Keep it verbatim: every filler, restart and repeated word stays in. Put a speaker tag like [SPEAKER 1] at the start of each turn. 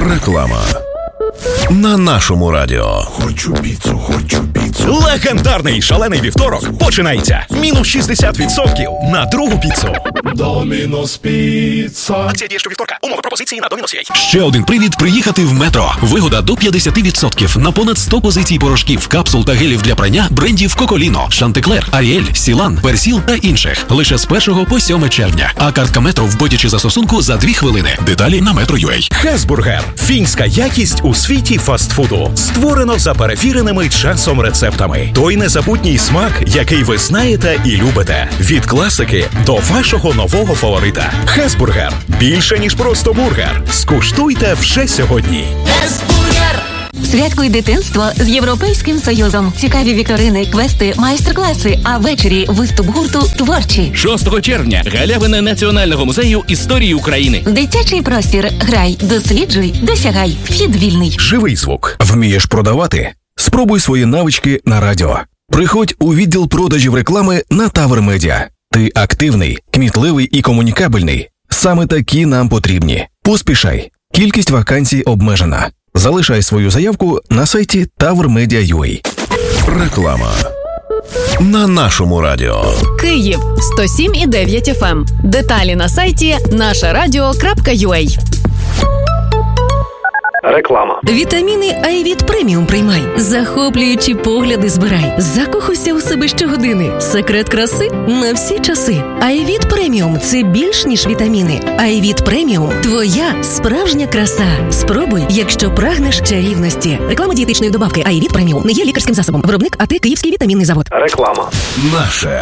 [SPEAKER 1] Реклама. На нашому радіо.
[SPEAKER 2] Хочу піцу, хочу піцу.
[SPEAKER 3] Легендарний шалений вівторок починається. Мінус шістдесят відсотків на другу піцу.
[SPEAKER 2] Домінос Піца.
[SPEAKER 3] Акція діє щовівторка. Умови пропозиції на Домінос точка ю а.
[SPEAKER 4] Ще один привід приїхати в Метро. Вигода до п'ятдесят відсотків на понад сто позицій порошків, капсул та гелів для прання брендів Коколіно, Шантеклер, Аріель, Сілан, Персіл та інших. Лише з першого по сьоме червня. А картка Метро в боті чи застосунку за дві хвилини. Деталі на метро крапка ю а.
[SPEAKER 3] Хесбургер. Фінська якість у світі фастфуду. Створено за перевіреними часом рецептами. Той незабутній смак, який ви знаєте і любите. Від класики до вашого нового фаворита. Хесбургер. Більше, ніж просто бургер. Скуштуйте вже сьогодні.
[SPEAKER 5] Хесбургер.
[SPEAKER 6] Святкуй дитинство з Європейським Союзом. Цікаві вікторини, квести, майстер-класи, а ввечері виступ гурту «Творчі».
[SPEAKER 7] шостого червня. Галявина Національного музею історії України.
[SPEAKER 6] Дитячий простір. Грай, досліджуй, досягай. Вхід вільний.
[SPEAKER 3] Живий звук.
[SPEAKER 1] Вмієш продавати? Спробуй свої навички на радіо. Приходь у відділ продажів реклами на Тавр Медіа. Ти активний, кмітливий і комунікабельний. Саме такі нам потрібні. Поспішай. Кількість вакансій обмежена. Залишай свою заявку на сайті тавр медіа крапка ю а. Реклама. На нашому радіо.
[SPEAKER 5] Київ сто сім і дев'ять еф ем. Деталі на сайті наша радіо крапка ю а.
[SPEAKER 8] Реклама.
[SPEAKER 9] Вітаміни Айвіт Преміум приймай. Захоплюючі погляди збирай. Закохуйся у себе щогодини. Секрет краси на всі часи. Айвіт Преміум – це більш ніж вітаміни. Айвіт Преміум – твоя справжня краса. Спробуй, якщо прагнеш чарівності. Реклама дієтичної добавки Айвіт Преміум не є лікарським засобом. Виробник АТ Київський вітамінний завод.
[SPEAKER 8] Реклама.
[SPEAKER 1] Наше